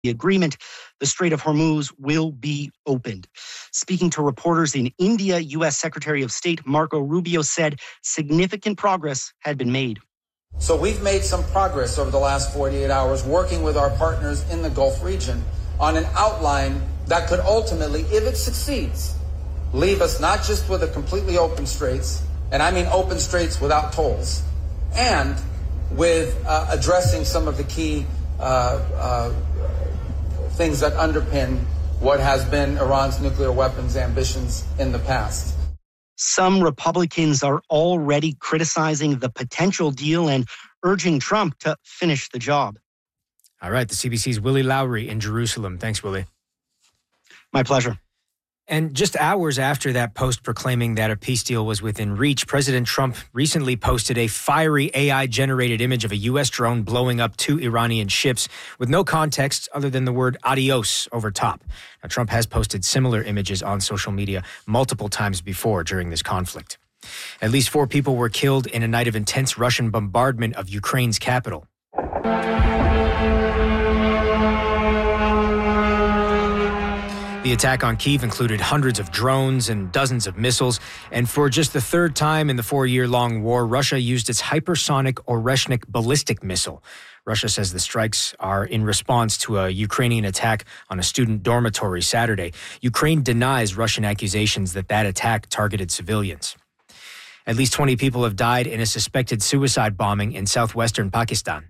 agreement, the Strait of Hormuz will be opened. Speaking to reporters in India, U.S. Secretary of State Marco Rubio said significant progress had been made. So we've made some progress over the last 48 hours working with our partners in the Gulf region on an outline that could ultimately, if it succeeds, leave us not just with a completely open straits, and I mean open straits without tolls, and with addressing some of the key things that underpin what has been Iran's nuclear weapons ambitions in the past. Some Republicans are already criticizing the potential deal and urging Trump to finish the job. All right, the CBC's Willie Lowry in Jerusalem. Thanks, Willie. My pleasure. And just hours after that post proclaiming that a peace deal was within reach, President Trump recently posted a fiery AI-generated image of a U.S. drone blowing up 2 Iranian ships with no context other than the word adios over top. Now, Trump has posted similar images on social media multiple times before during this conflict. At least 4 people were killed in a night of intense Russian bombardment of Ukraine's capital. The attack on Kyiv included hundreds of drones and dozens of missiles. And for just the 3rd time in the 4-year-long war, Russia used its hypersonic Oreshnik ballistic missile. Russia says the strikes are in response to a Ukrainian attack on a student dormitory Saturday. Ukraine denies Russian accusations that that attack targeted civilians. At least 20 people have died in a suspected suicide bombing in southwestern Pakistan.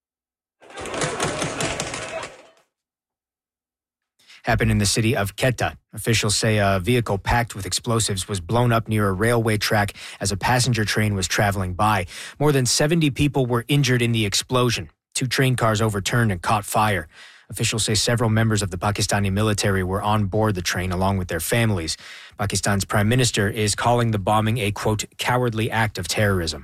Happened in the city of Quetta. Officials say a vehicle packed with explosives was blown up near a railway track as a passenger train was traveling by. More than 70 people were injured in the explosion. 2 train cars overturned and caught fire. Officials say several members of the Pakistani military were on board the train along with their families. Pakistan's prime minister is calling the bombing a, quote, cowardly act of terrorism.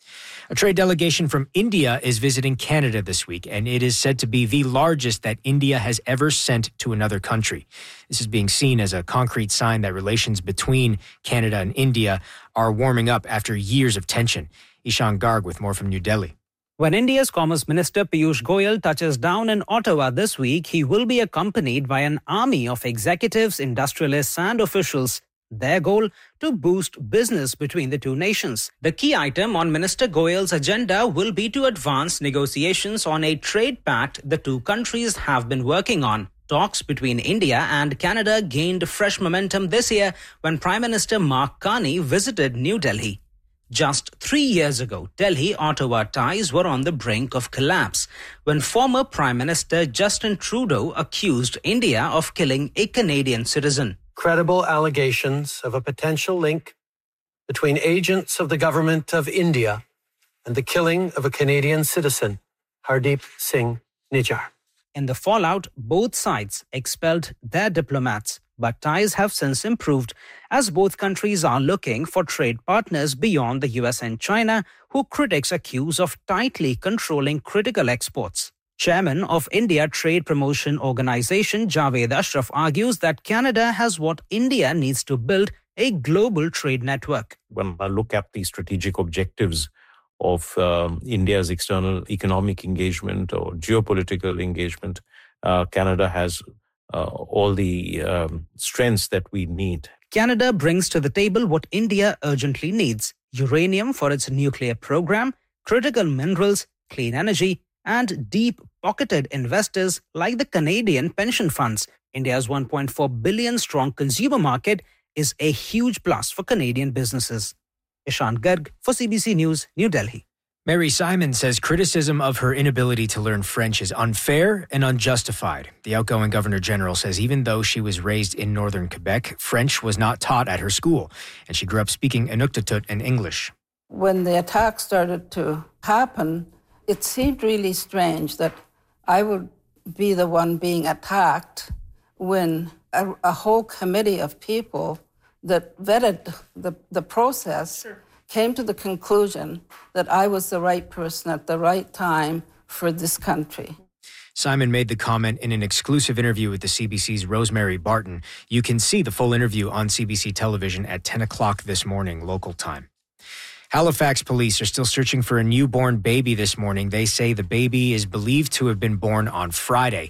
A trade delegation from India is visiting Canada this week, and it is said to be the largest that India has ever sent to another country. This is being seen as a concrete sign that relations between Canada and India are warming up after years of tension. Ishan Garg with more from New Delhi. When India's Commerce Minister Piyush Goyal touches down in Ottawa this week, he will be accompanied by an army of executives, industrialists and officials. Their goal, to boost business between the two nations. The key item on Minister Goyal's agenda will be to advance negotiations on a trade pact the two countries have been working on. Talks between India and Canada gained fresh momentum this year when Prime Minister Mark Carney visited New Delhi. Just 3 years ago, Delhi-Ottawa ties were on the brink of collapse when former Prime Minister Justin Trudeau accused India of killing a Canadian citizen. Credible allegations of a potential link between agents of the government of India and the killing of a Canadian citizen, Hardeep Singh Nijjar. In the fallout, both sides expelled their diplomats, but ties have since improved as both countries are looking for trade partners beyond the US and China, who critics accuse of tightly controlling critical exports. Chairman of India Trade Promotion Organization Javed Ashraf argues that Canada has what India needs to build, a global trade network. When I look at the strategic objectives of India's external economic engagement or geopolitical engagement, Canada has all the strengths that we need. Canada brings to the table what India urgently needs: uranium for its nuclear program, critical minerals, clean energy, and deep-pocketed investors like the Canadian pension funds. India's 1.4 billion strong consumer market is a huge plus for Canadian businesses. Ishan Garg for CBC News, New Delhi. Mary Simon says criticism of her inability to learn French is unfair and unjustified. The outgoing Governor-General says even though she was raised in northern Quebec, French was not taught at her school, and she grew up speaking Inuktitut and English. When the attack started to happen, it seemed really strange that I would be the one being attacked when a whole committee of people that vetted the process came to the conclusion that I was the right person at the right time for this country. Simon made the comment in an exclusive interview with the CBC's Rosemary Barton. You can see the full interview on CBC television at 10 o'clock this morning, local time. Halifax police are still searching for a newborn baby this morning. They say the baby is believed to have been born on Friday.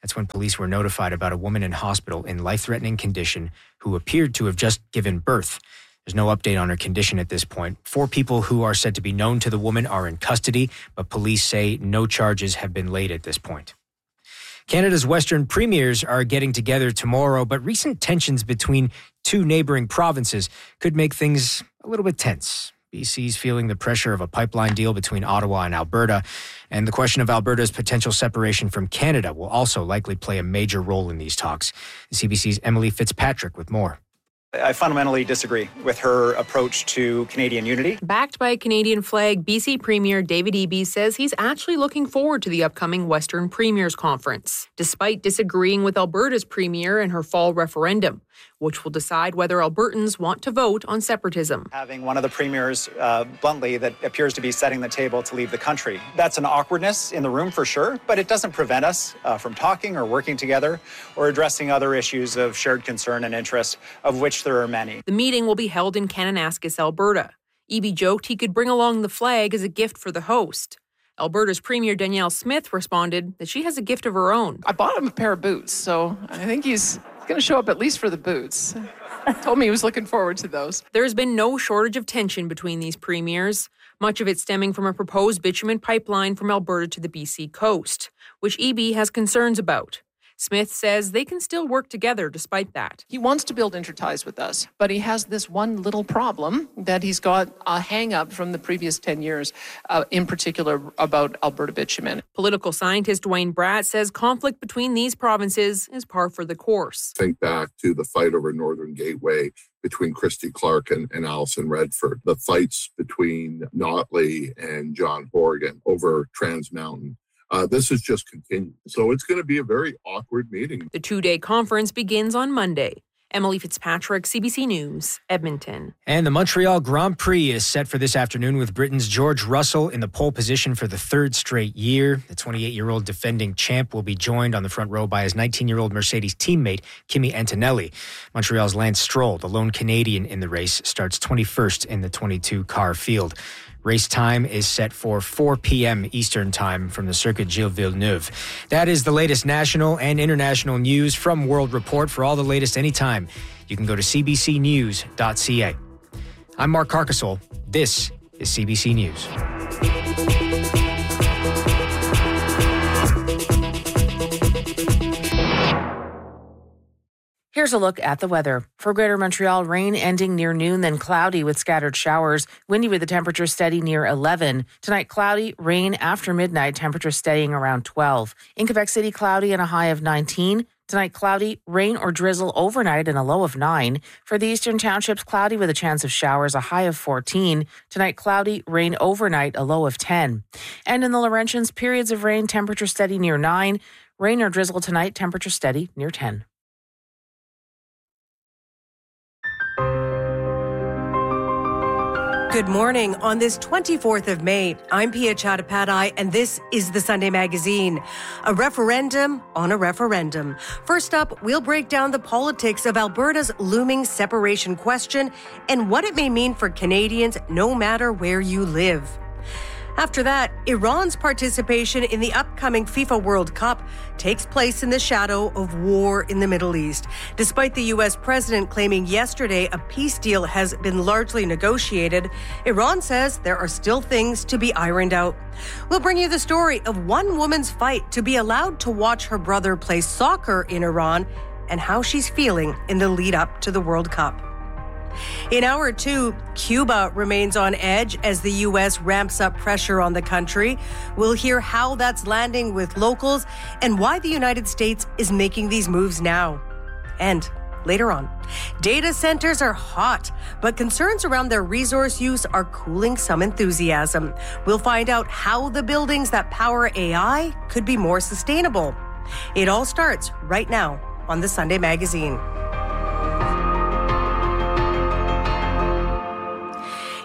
That's when police were notified about a woman in hospital in life-threatening condition who appeared to have just given birth. There's no update on her condition at this point. 4 people who are said to be known to the woman are in custody, but police say no charges have been laid at this point. Canada's Western premiers are getting together tomorrow, but recent tensions between 2 neighboring provinces could make things a little bit tense. BC's feeling the pressure of a pipeline deal between Ottawa and Alberta, and the question of Alberta's potential separation from Canada will also likely play a major role in these talks. CBC's Emily Fitzpatrick with more. I fundamentally disagree with her approach to Canadian unity. Backed by a Canadian flag, BC Premier David Eby says he's actually looking forward to the upcoming Western Premiers Conference, despite disagreeing with Alberta's Premier in her fall referendum, which will decide whether Albertans want to vote on separatism. Having one of the premiers, bluntly, that appears to be setting the table to leave the country. That's an awkwardness in the room for sure, but it doesn't prevent us from talking or working together or addressing other issues of shared concern and interest, of which there are many. The meeting will be held in Kananaskis, Alberta. Eby joked he could bring along the flag as a gift for the host. Alberta's Premier Danielle Smith responded that she has a gift of her own. I bought him a pair of boots, so I think he's going to show up at least for the boots. Told me he was looking forward to those. There's been no shortage of tension between these premiers, much of it stemming from a proposed bitumen pipeline from Alberta to the BC coast, which Eby has concerns about. Smith says they can still work together despite that. He wants to build interties with us, but he has this one little problem that he's got a hang-up from the previous 10 years, in particular about Alberta bitumen. Political scientist Dwayne Bratt says conflict between these provinces is par for the course. Think back to the fight over Northern Gateway between Christy Clark and Alison Redford, the fights between Notley and John Horgan over Trans Mountain. This has just continued. So it's going to be a very awkward meeting. The 2-day conference begins on Monday. Emily Fitzpatrick, CBC News, Edmonton. And the Montreal Grand Prix is set for this afternoon with Britain's George Russell in the pole position for the 3rd straight year. The 28-year-old defending champ will be joined on the front row by his 19-year-old Mercedes teammate, Kimi Antonelli. Montreal's Lance Stroll, the lone Canadian in the race, starts 21st in the 22-car field. Race time is set for 4 p.m. Eastern Time from the Circuit Gilles Villeneuve. That is the latest national and international news from World Report. For all the latest anytime, you can go to cbcnews.ca. I'm Mark Carcasole. This is CBC News. Here's a look at the weather. For Greater Montreal, rain ending near noon, then cloudy with scattered showers. Windy with the temperature steady near 11. Tonight, cloudy, rain after midnight, temperature steadying around 12. In Quebec City, cloudy and a high of 19. Tonight, cloudy, rain or drizzle overnight and a low of 9. For the eastern townships, cloudy with a chance of showers, a high of 14. Tonight, cloudy, rain overnight, a low of 10. And in the Laurentians, periods of rain, temperature steady near 9. Rain or drizzle tonight, temperature steady near 10. Good morning. On this 24th of May, I'm Pia Chattopadhyay, and this is the Sunday Magazine. A referendum on a referendum. First up, we'll break down the politics of Alberta's looming separation question and what it may mean for Canadians no matter where you live. After that, Iran's participation in the upcoming FIFA World Cup takes place in the shadow of war in the Middle East. Despite the U.S. president claiming yesterday a peace deal has been largely negotiated, Iran says there are still things to be ironed out. We'll bring you the story of one woman's fight to be allowed to watch her brother play soccer in Iran and how she's feeling in the lead up to the World Cup. In Hour 2, Cuba remains on edge as the U.S. ramps up pressure on the country. We'll hear how that's landing with locals and why the United States is making these moves now. And later on, data centers are hot, but concerns around their resource use are cooling some enthusiasm. We'll find out how the buildings that power AI could be more sustainable. It all starts right now on the Sunday Magazine.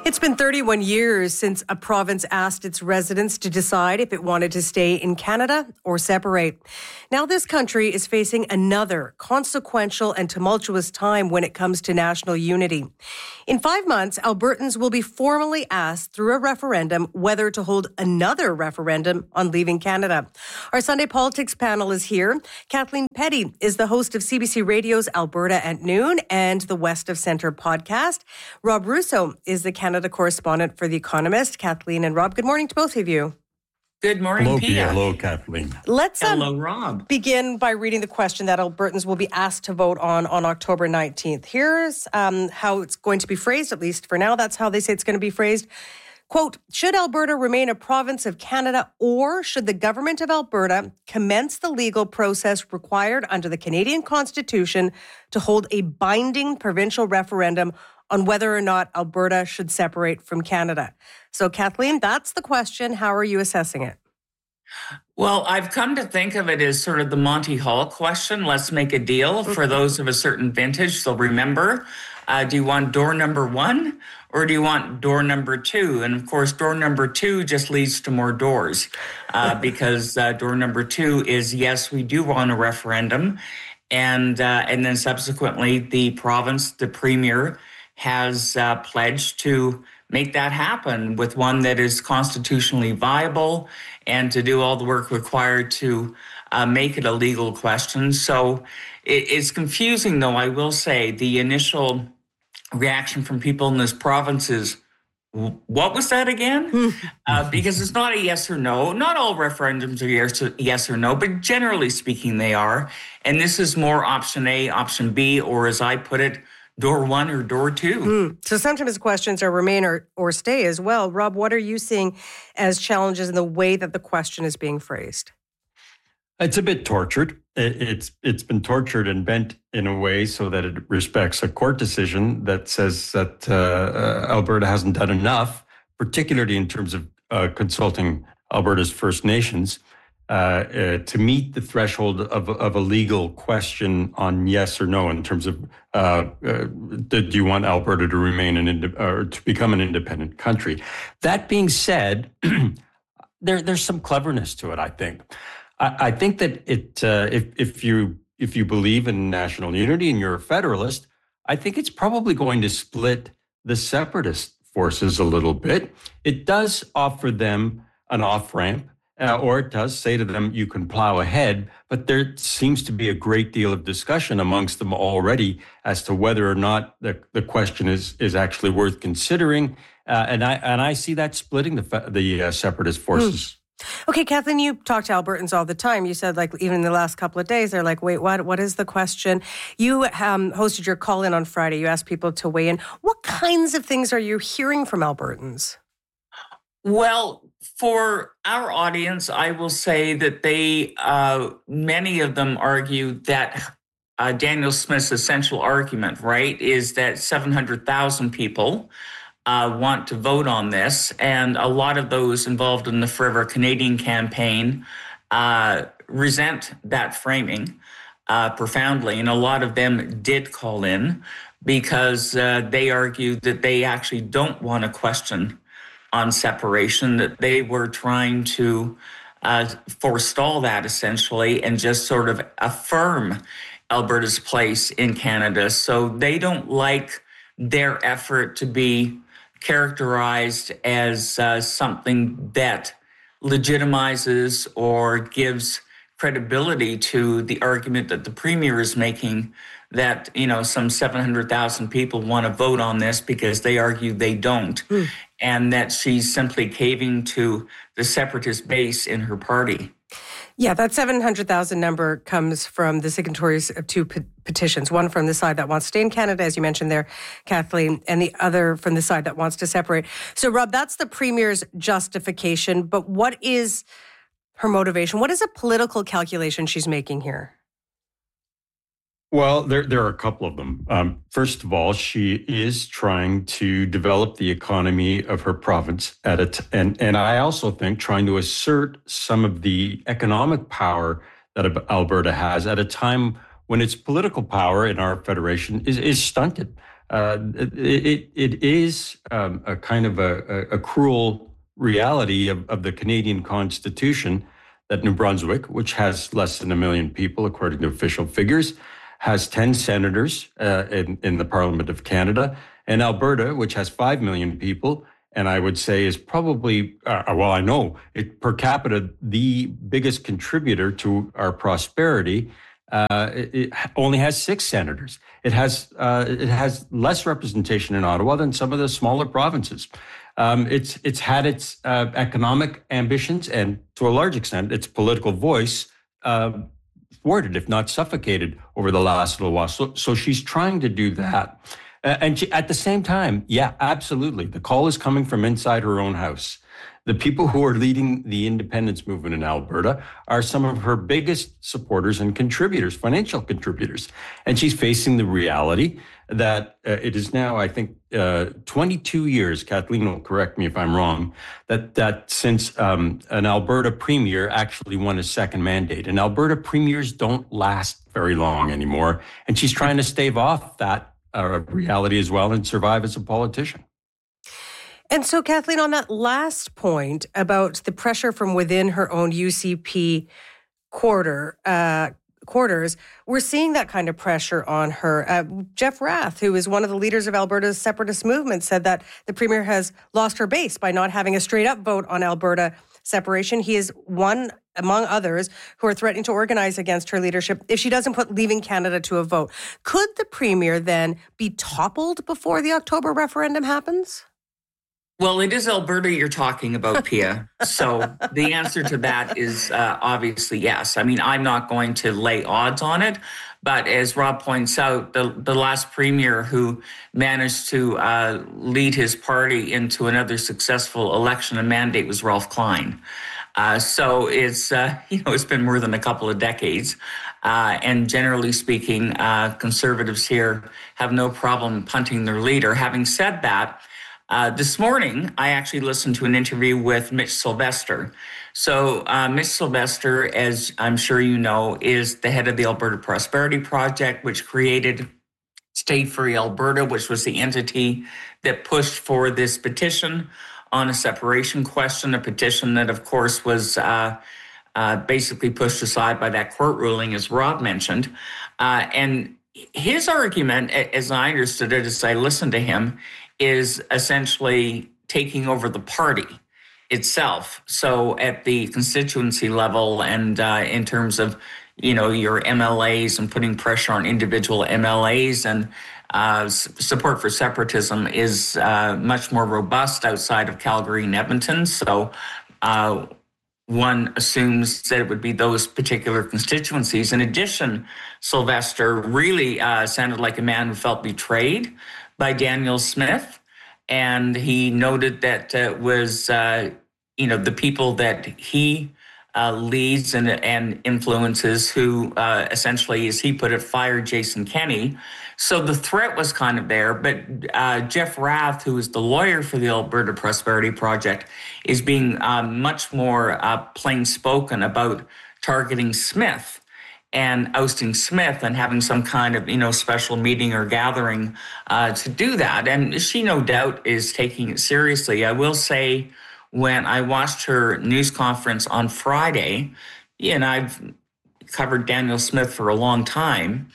It's been 31 years since a province asked its residents to decide if it wanted to stay in Canada or separate. Now this country is facing another consequential and tumultuous time when it comes to national unity. In 5 months, Albertans will be formally asked through a referendum whether to hold another referendum on leaving Canada. Our Sunday Politics panel is here. Kathleen Petty is the host of CBC Radio's Alberta at Noon and the West of Centre podcast. Rob Russo is the Canada correspondent for The Economist. Kathleen and Rob, good morning to both of you. Good morning, hello, Pia. Hello, Kathleen. Let's hello, Rob. Begin by reading the question that Albertans will be asked to vote on October 19th. Here's how it's going to be phrased, at least for now. That's how they say it's going to be phrased. Quote, should Alberta remain a province of Canada, or should the government of Alberta commence the legal process required under the Canadian Constitution to hold a binding provincial referendum on whether or not Alberta should separate from Canada? So, Kathleen, that's the question. How are you assessing it? Well, I've come to think of it as sort of the Monty Hall question. Let's make a deal. For those of a certain vintage, they'll remember. Do you want door number 1 or do you want door number 2? And of course, door number 2 just leads to more doors because door number 2 is, yes, we do want a referendum. And then subsequently, the province, the premier, has pledged to make that happen with one that is constitutionally viable and to do all the work required to make it a legal question. So it's confusing, though, I will say. The initial reaction from people in this province is, what was that again? Because it's not a yes or no. Not all referendums are yes or no, but generally speaking, they are. And this is more option A, option B, or as I put it, door 1 or door 2. So sometimes questions are remain or stay as well. Rob, what are you seeing as challenges in the way that the question is being phrased? It's a bit tortured. It's been tortured and bent in a way so that it respects a court decision that says that Alberta hasn't done enough, particularly in terms of consulting Alberta's First Nations, to meet the threshold of a legal question on yes or no in terms of do you want Alberta to remain or to become an independent country? That being said, there's some cleverness to it, I think. I think that if you believe in national unity and you're a federalist, I think it's probably going to split the separatist forces a little bit. It does offer them an off-ramp, or it does say to them, you can plow ahead, but there seems to be a great deal of discussion amongst them already as to whether or not the question is actually worth considering. And I see that splitting the separatist forces. Okay, Kathleen, you talk to Albertans all the time. You said, like, even in the last couple of days, they're like, wait, what is the question? You hosted your call-in on Friday. You asked people to weigh in. What kinds of things are you hearing from Albertans? Well, for our audience, I will say that many of them argue that Daniel Smith's essential argument, right, is that 700,000 people want to vote on this. And a lot of those involved in the Forever Canadian campaign resent that framing profoundly. And a lot of them did call in because they argued that they actually don't want a question on separation, that they were trying to forestall that essentially and just sort of affirm Alberta's place in Canada. So they don't like their effort to be characterized as something that legitimizes or gives credibility to the argument that the premier is making that, some 700,000 people want to vote on this because they argue they don't, and that she's simply caving to the separatist base in her party. Yeah, that 700,000 number comes from the signatories of two petitions, one from the side that wants to stay in Canada, as you mentioned there, Kathleen, and the other from the side that wants to separate. So, Rob, that's the Premier's justification, but what is her motivation? What is a political calculation she's making here? Well, there are a couple of them. First of all, she is trying to develop the economy of her province and I also think trying to assert some of the economic power that Alberta has at a time when its political power in our federation is stunted. It is a kind of a cruel reality of the Canadian Constitution that New Brunswick, which has less than 1 million people, according to official figures, has 10 senators in the Parliament of Canada, and Alberta, which has 5 million people, and I would say is probably, I know it per capita, the biggest contributor to our prosperity. It only has 6 senators. It has less representation in Ottawa than some of the smaller provinces. It's had its economic ambitions and, to a large extent, its political voice thwarted, if not suffocated, over the last little while. So she's trying to do that. And she, at the same time, yeah, absolutely. The call is coming from inside her own house. The people who are leading the independence movement in Alberta are some of her biggest supporters and contributors, financial contributors. And she's facing the reality that it is now, I think, 22 years, Kathleen will correct me if I'm wrong, that since an Alberta premier actually won a second mandate. And Alberta premiers don't last very long anymore. And she's trying to stave off that reality as well and survive as a politician. And so, Kathleen, on that last point about the pressure from within her own UCP quarters, we're seeing that kind of pressure on her. Jeff Rath, who is one of the leaders of Alberta's separatist movement, said that the Premier has lost her base by not having a straight-up vote on Alberta separation. He is one among others who are threatening to organize against her leadership if she doesn't put leaving Canada to a vote. Could the Premier then be toppled before the October referendum happens? Well, it is Alberta you're talking about, Pia. So the answer to that is obviously yes. I mean, I'm not going to lay odds on it, but as Rob points out, the last premier who managed to lead his party into another successful election and mandate was Ralph Klein. So it's it's been more than a couple of decades, and generally speaking, conservatives here have no problem punting their leader. Having said that, this morning, I actually listened to an interview with Mitch Sylvester. So Mitch Sylvester, as I'm sure you know, is the head of the Alberta Prosperity Project, which created State Free Alberta, which was the entity that pushed for this petition on a separation question, a petition that, of course, was basically pushed aside by that court ruling, as Rob mentioned. And his argument, as I understood it, as I listened to him, is essentially taking over the party itself. So at the constituency level and in terms of, your MLAs and putting pressure on individual MLAs, and support for separatism is much more robust outside of Calgary and Edmonton. So one assumes that it would be those particular constituencies. In addition, Sylvester really sounded like a man who felt betrayed by Danielle Smith, and he noted that it was, the people that he leads and influences who essentially, as he put it, fired Jason Kenney. So the threat was kind of there, but Jeff Rath, who is the lawyer for the Alberta Prosperity Project, is being much more plain-spoken about targeting Smith and ousting Smith and having some kind of, special meeting or gathering to do that. And she no doubt is taking it seriously. I will say, when I watched her news conference on Friday, and I've covered Danielle Smith for a long time,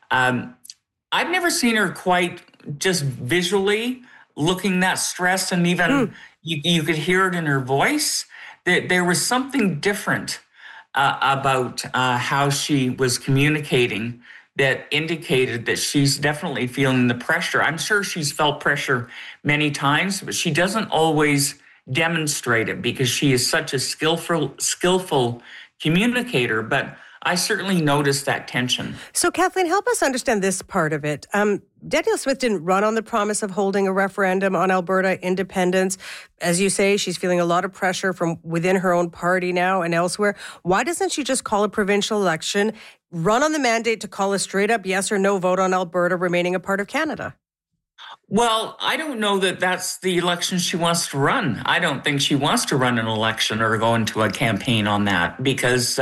I've never seen her quite just visually looking that stressed, and even you could hear it in her voice that there was something different about how she was communicating that indicated that she's definitely feeling the pressure. I'm sure she's felt pressure many times, but she doesn't always demonstrate it because she is such a skillful communicator. But I certainly noticed that tension. So, Kathleen, help us understand this part of it. Danielle Smith didn't run on the promise of holding a referendum on Alberta independence. As you say, she's feeling a lot of pressure from within her own party now and elsewhere. Why doesn't she just call a provincial election, run on the mandate to call a straight-up yes or no vote on Alberta remaining a part of Canada? Well, I don't know that that's the election she wants to run. I don't think she wants to run an election or go into a campaign on that because,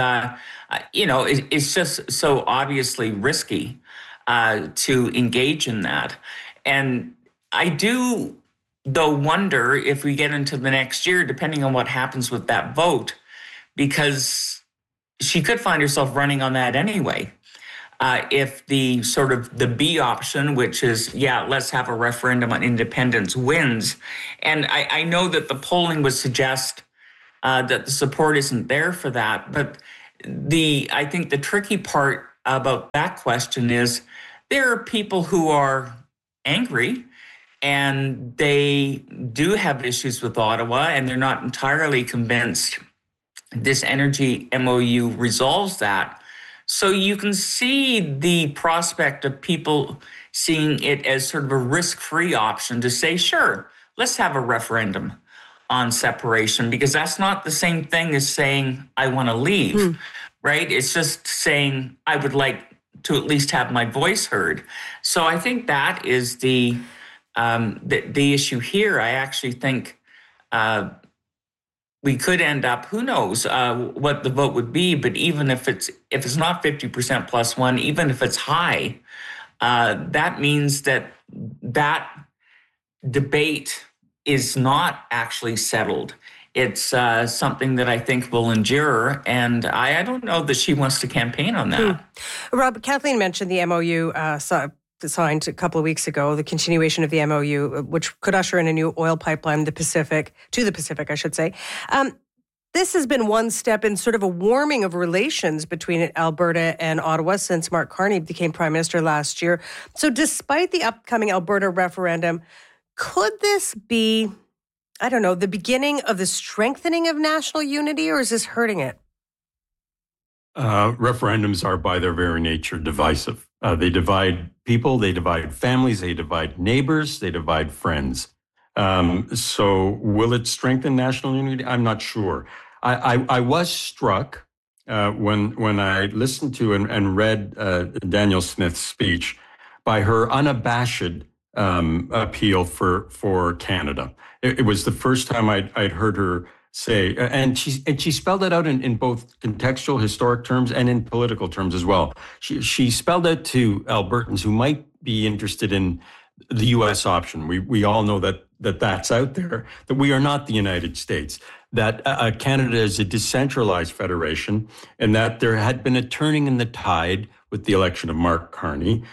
it's just so obviously risky to engage in that. And I do, though, wonder if we get into the next year, depending on what happens with that vote, because she could find herself running on that anyway. If the sort of the B option, which is, let's have a referendum on independence, wins. And I know that the polling would suggest that the support isn't there for that. But I think the tricky part about that question is there are people who are angry and they do have issues with Ottawa, and they're not entirely convinced this energy MOU resolves that. So you can see the prospect of people seeing it as sort of a risk-free option to say, sure, let's have a referendum on separation, because that's not the same thing as saying I want to leave, right? It's just saying I would like to at least have my voice heard. So I think that is the issue here. I actually think we could end up, who knows what the vote would be, but even if it's not 50% plus one, even if it's high, that means that debate is not actually settled. It's something that I think will endure, and I don't know that she wants to campaign on that. Rob, Kathleen mentioned the MOU signed a couple of weeks ago, the continuation of the MOU, which could usher in a new oil pipeline to the Pacific, I should say. This has been one step in sort of a warming of relations between Alberta and Ottawa since Mark Carney became Prime Minister last year. So despite the upcoming Alberta referendum, could this be, I don't know, the beginning of the strengthening of national unity, or is this hurting it? Referendums are by their very nature divisive. They divide people, they divide families, they divide neighbors, they divide friends. So will it strengthen national unity? I'm not sure. I was struck when I listened to and read Danielle Smith's speech by her unabashed appeal for Canada. It was the first time I'd heard her say, and she spelled it out in both contextual, historic terms and in political terms as well. She spelled out to Albertans who might be interested in the U.S. option. We all know that's out there, that we are not the United States, that Canada is a decentralized federation, and that there had been a turning in the tide with the election of Mark Carney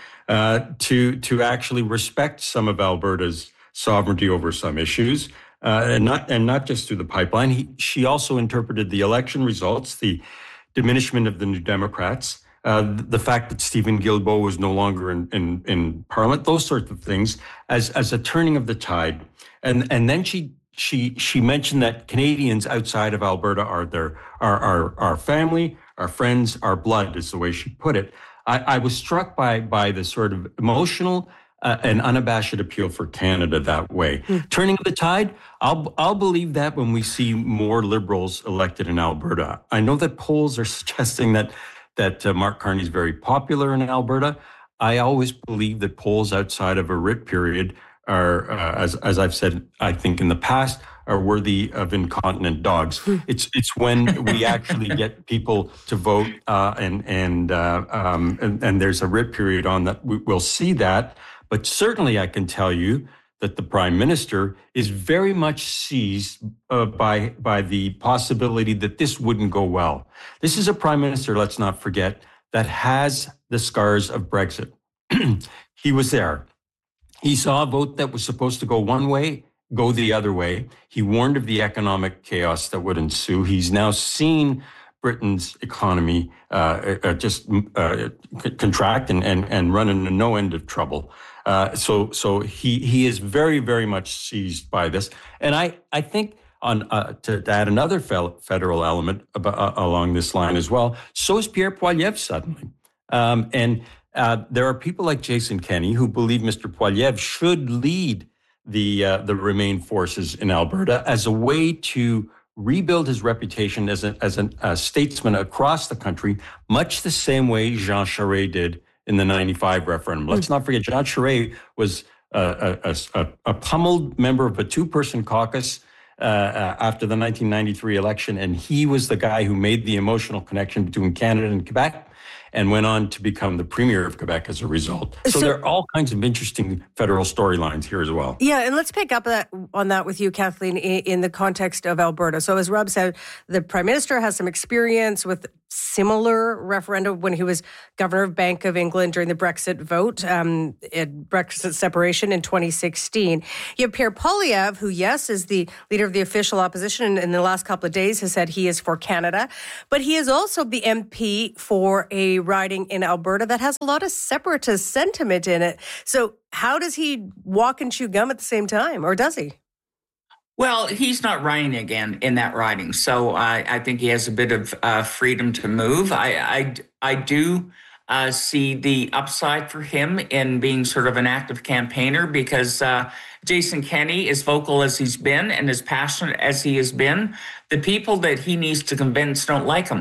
to actually respect some of Alberta's sovereignty over some issues. And not just through the pipeline. She also interpreted the election results, the diminishment of the New Democrats, the fact that Stephen Guilbeault was no longer in Parliament, those sorts of things, as a turning of the tide. And then she mentioned that Canadians outside of Alberta are our family, our friends, our blood, is the way she put it. I was struck by the sort of emotional an unabashed appeal for Canada that way. Turning the tide, I'll believe that when we see more Liberals elected in Alberta. I know that polls are suggesting that Mark Carney is very popular in Alberta. I always believe that polls outside of a writ period are, as I've said, I think in the past, are worthy of incontinent dogs. It's when we actually get people to vote, and there's a writ period on that. We'll see that. But certainly I can tell you that the Prime Minister is very much seized by the possibility that this wouldn't go well. This is a Prime Minister, let's not forget, that has the scars of Brexit. He was there. He saw a vote that was supposed to go one way, go the other way. He warned of the economic chaos that would ensue. He's now seen Britain's economy just contract and run into no end of trouble. So he is very, very much seized by this. And I think to add another federal element along this line as well, so is Pierre Poilievre suddenly. And there are people like Jason Kenney who believe Mr. Poilievre should lead the Remain forces in Alberta as a way to rebuild his reputation as a statesman across the country, much the same way Jean Charest did in the 95 referendum. Let's not forget, Jean Charest was a pummeled member of a two-person caucus after the 1993 election, and he was the guy who made the emotional connection between Canada and Quebec. and went on to become the premier of Quebec as a result. So there are all kinds of interesting federal storylines here as well. Yeah, and let's pick up on that with you, Kathleen, in the context of Alberta. So as Rob said, the Prime Minister has some experience with similar referendum when he was Governor of Bank of England during the Brexit vote, Brexit separation in 2016. You have Pierre Poilievre, who, yes, is the leader of the official opposition, and in the last couple of days has said he is for Canada. But he is also the MP for a riding in Alberta that has a lot of separatist sentiment in it. So how does he walk and chew gum at the same time, or does he? Well, he's not running again in that riding, so I think he has a bit of freedom to move. I do see the upside for him in being sort of an active campaigner because Jason Kenney, as vocal as he's been and as passionate as he has been, the people that he needs to convince don't like him.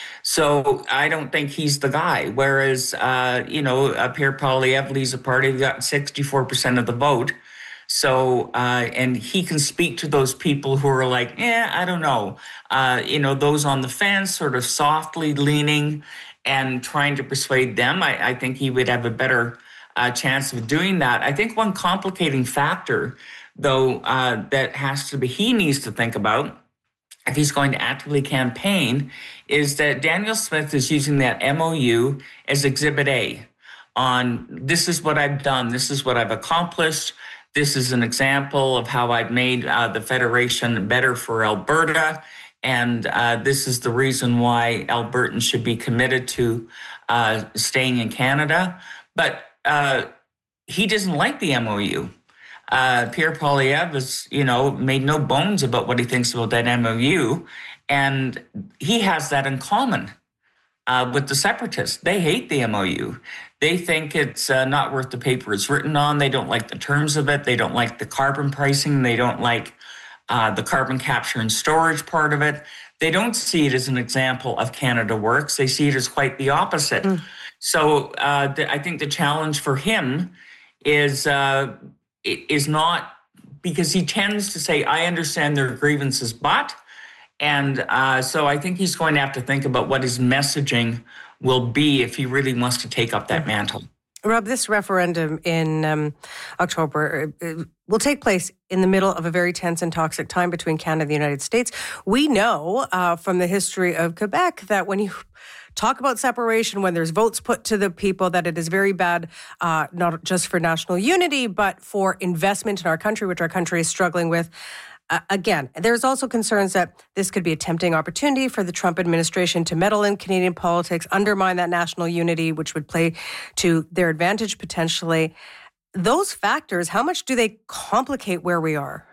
So I don't think he's the guy. Whereas, Pierre Poilievre leads a party that got 64% of the vote. So, and he can speak to those people who are like, I don't know. Those on the fence, sort of softly leaning and trying to persuade them. I think he would have a better chance of doing that. I think one complicating factor, though, that he needs to think about if he's going to actively campaign is that Danielle Smith is using that MOU as Exhibit A on this is what I've done, this is what I've accomplished. This is an example of how I've made the Federation better for Alberta, and this is the reason why Albertans should be committed to staying in Canada. But he doesn't like the MOU. Pierre Poilievre has, made no bones about what he thinks about that MOU, and he has that in common with the separatists. They hate the MOU. They think it's not worth the paper it's written on. They don't like the terms of it. They don't like the carbon pricing. They don't like the carbon capture and storage part of it. They don't see it as an example of Canada Works. They see it as quite the opposite. So I think the challenge for him is not because he tends to say, I understand their grievances, but, and so I think he's going to have to think about what his messaging will be if he really wants to take up that mantle. Rob, this referendum in October will take place in the middle of a very tense and toxic time between Canada and the United States. We know from the history of Quebec that when you talk about separation, when there's votes put to the people, that it is very bad, not just for national unity, but for investment in our country, which our country is struggling with. Again, there's also concerns that this could be a tempting opportunity for the Trump administration to meddle in Canadian politics, undermine that national unity, which would play to their advantage potentially. Those factors, how much do they complicate where we are?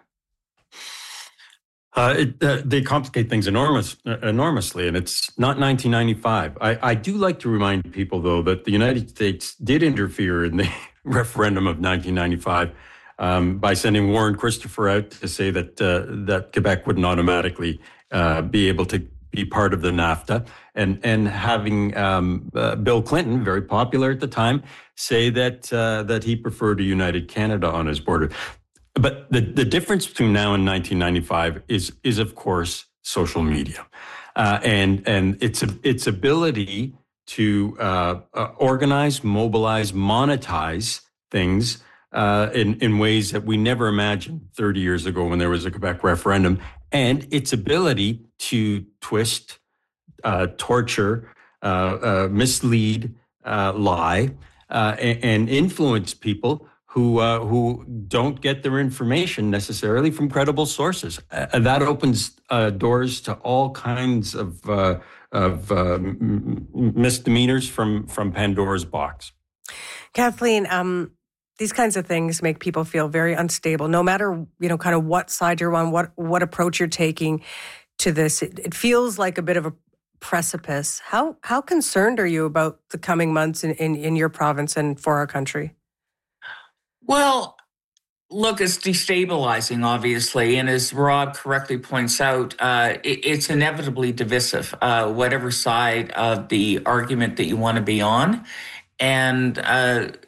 They complicate things enormously, and it's not 1995. I do like to remind people, though, that the United States did interfere in the referendum of 1995 by sending Warren Christopher out to say that Quebec wouldn't automatically be able to be part of the NAFTA, and having Bill Clinton, very popular at the time, say that he preferred a united Canada on his border. But the difference between now and 1995 is of course social media, and its ability to organize, mobilize, monetize things in ways that we never imagined 30 years ago when there was a Quebec referendum, and its ability to twist, torture, mislead, lie, and influence people who don't get their information necessarily from credible sources. That opens doors to all kinds of misdemeanors from Pandora's box. Kathleen, these kinds of things make people feel very unstable, no matter, kind of what side you're on, what approach you're taking to this. It feels like a bit of a precipice. How concerned are you about the coming months in your province and for our country? Well, look, it's destabilizing, obviously. And as Rob correctly points out, it's inevitably divisive, whatever side of the argument that you want to be on. And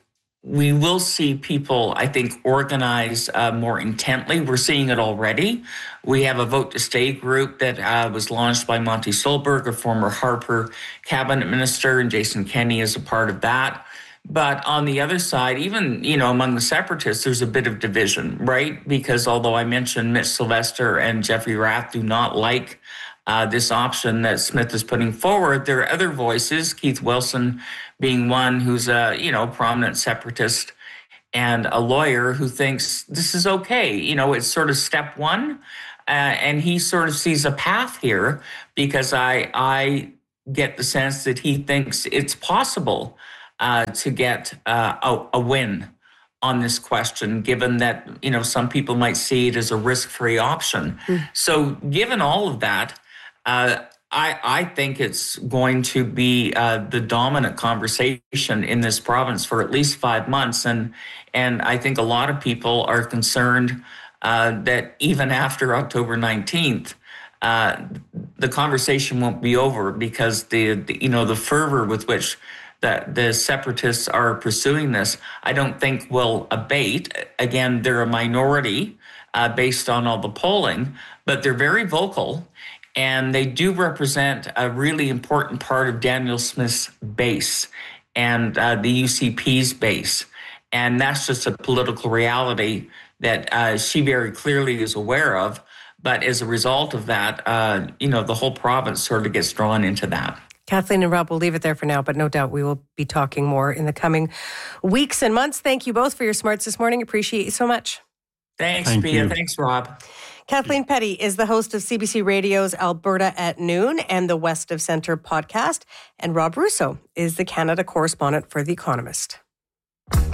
we will see people, I think, organize more intently. We're seeing it already. We have a Vote to Stay group that was launched by Monty Solberg, a former Harper cabinet minister, and Jason Kenney is a part of that. But on the other side, even, among the separatists, there's a bit of division, right? Because although I mentioned Mitch Sylvester and Jeffrey Rath do not like this option that Smith is putting forward, there are other voices, Keith Wilson being one who's a, prominent separatist and a lawyer who thinks this is okay. It's sort of step one. And he sort of sees a path here because I get the sense that he thinks it's possible to get a win on this question, given that, some people might see it as a risk-free option. So given all of that, I think it's going to be the dominant conversation in this province for at least 5 months. And I think a lot of people are concerned that even after October 19th, the conversation won't be over because the fervor with which the separatists are pursuing this, I don't think will abate. Again, they're a minority based on all the polling, but they're very vocal. And they do represent a really important part of Danielle Smith's base and the UCP's base. And that's just a political reality that she very clearly is aware of. But as a result of that, the whole province sort of gets drawn into that. Kathleen and Rob, we'll leave it there for now, but no doubt we will be talking more in the coming weeks and months. Thank you both for your smarts this morning. Appreciate you so much. Thanks, Pia. Thanks, Rob. Kathleen Petty is the host of CBC Radio's Alberta at Noon and the West of Centre podcast. And Rob Russo is the Canada correspondent for The Economist.